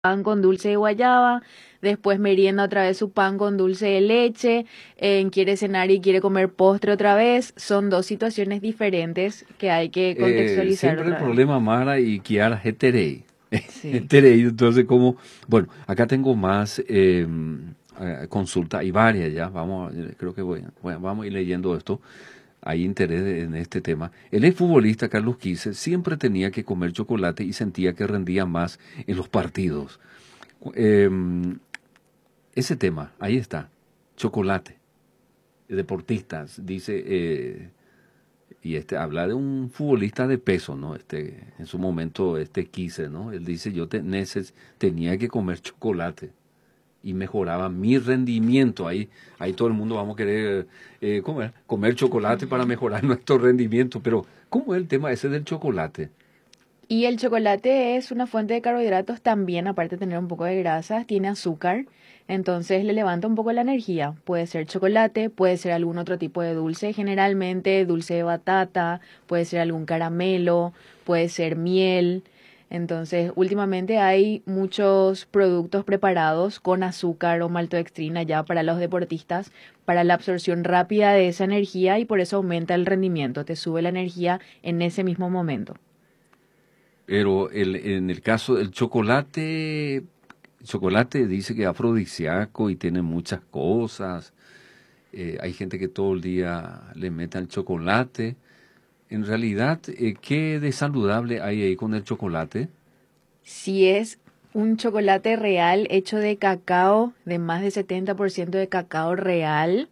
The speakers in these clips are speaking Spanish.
pan con dulce de guayaba, después merienda otra vez su pan con dulce de leche, quiere cenar y quiere comer postre otra vez. Son dos situaciones diferentes que hay que contextualizar Siempre el otra vez. problema Mara y Kiara heterei. Sí. Heterei, entonces como, bueno, acá tengo más consulta, hay varias ya, vamos, creo que vamos a ir leyendo esto. Hay interés en este tema. El exfutbolista Carlos Quise siempre tenía que comer chocolate y sentía que rendía más en los partidos. Eh, Ese tema, ahí está, chocolate, deportistas, dice, y habla de un futbolista de peso, ¿no? En su momento, Quise, ¿no? Él dice, tenía que comer chocolate y mejoraba mi rendimiento. Ahí todo el mundo vamos a querer comer chocolate para mejorar nuestro rendimiento, pero ¿cómo es el tema ese del chocolate? Y el chocolate es una fuente de carbohidratos también, aparte de tener un poco de grasas, tiene azúcar, entonces le levanta un poco la energía. Puede ser chocolate, puede ser algún otro tipo de dulce, generalmente dulce de batata, puede ser algún caramelo, puede ser miel. Entonces, últimamente hay muchos productos preparados con azúcar o maltodextrina ya para los deportistas, para la absorción rápida de esa energía y por eso aumenta el rendimiento, te sube la energía en ese mismo momento. Pero en el caso del chocolate dice que es afrodisíaco y tiene muchas cosas. Hay gente que todo el día le mete al chocolate. En realidad, ¿qué de saludable hay ahí con el chocolate? Si es un chocolate real hecho de cacao, de más de 70% de cacao real,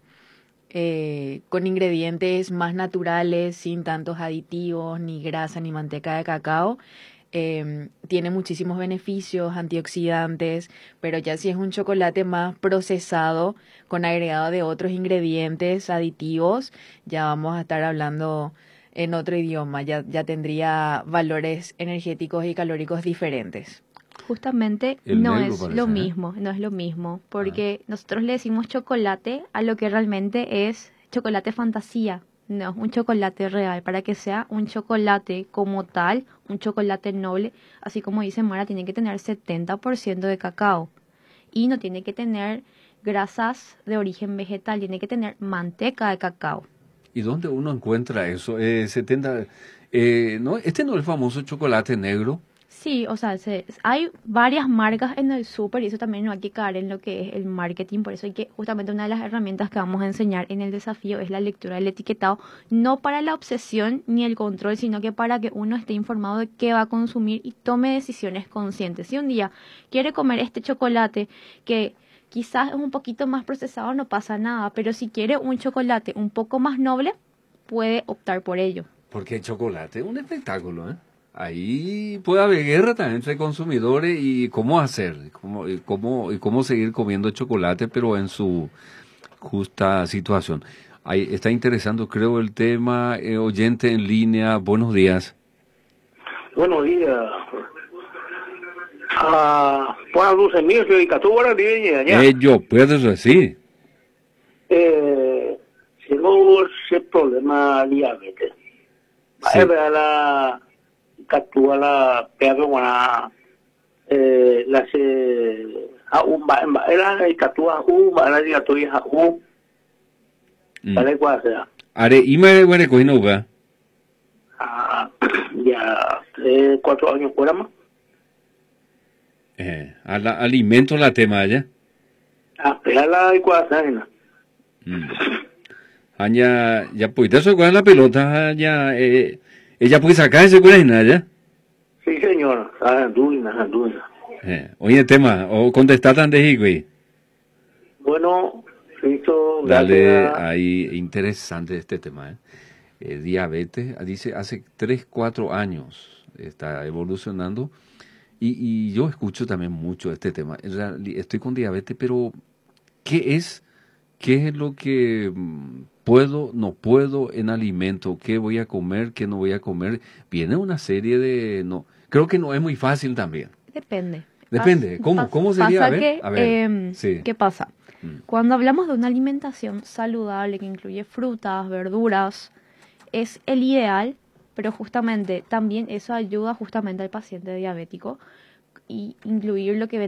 con ingredientes más naturales, sin tantos aditivos, ni grasa, ni manteca de cacao, tiene muchísimos beneficios, antioxidantes, pero ya si es un chocolate más procesado, con agregado de otros ingredientes aditivos, ya vamos a estar hablando en otro idioma, ya tendría valores energéticos y calóricos diferentes. Justamente El no negro es lo parece, ¿eh? mismo, no es lo mismo, Ah. porque nosotros le decimos chocolate a lo que realmente es chocolate fantasía, no es un chocolate real. Para que sea un chocolate como tal, un chocolate noble, así como dice Mara, tiene que tener 70% de cacao y no tiene que tener grasas de origen vegetal, tiene que tener manteca de cacao. ¿Y dónde uno encuentra eso? 70, no, no es el famoso chocolate negro. Sí, o sea, hay varias marcas en el súper y eso también no hay que caer en lo que es el marketing. Por eso hay que, justamente una de las herramientas que vamos a enseñar en el desafío es la lectura del etiquetado, no para la obsesión ni el control, sino que para que uno esté informado de qué va a consumir y tome decisiones conscientes. Si un día quiere comer este chocolate que quizás es un poquito más procesado, no pasa nada, pero si quiere un chocolate un poco más noble, puede optar por ello. Porque el chocolate es un espectáculo, ¿eh? Ahí puede haber guerra también entre consumidores y cómo hacer, y cómo seguir comiendo chocolate, pero en su justa situación. Ahí está interesando, creo, el tema, oyente en línea, buenos días. Buenos días. Buenas luces mías, soy Catúbara, vive allá. Yo, puedes decir. Tengo ese problema de diabetes. Sí. Es verdad, la Catúbara, pero bueno, la se. Era el Catúbara, la digatoria, ¿vale? ¿Cuál sea? Are, ima bueno, cogino va. Ya 4 años fuera más. Alimento la tema allá. Pero la igual sea. Aña, ya pues, eso con la pelota, ya, ella puede sacar ese con allá. Sí, señor. Duina. Oye, tema, o contestar tan de güey. Bueno, listo, Dale, gracias. ahí, interesante este tema, diabetes, dice, hace 3 4 años está evolucionando y yo escucho también mucho este tema. Estoy con diabetes, pero ¿qué es? ¿Qué es lo que puedo, no puedo en alimento? ¿Qué voy a comer? ¿Qué no voy a comer? Viene una serie de... no creo que no es muy fácil también. Depende. Depende. ¿Cómo sería? Pasa que, A ver. Sí. ¿qué pasa? Cuando hablamos de una alimentación saludable que incluye frutas, verduras, es el ideal, pero justamente también eso ayuda justamente al paciente diabético y incluir lo que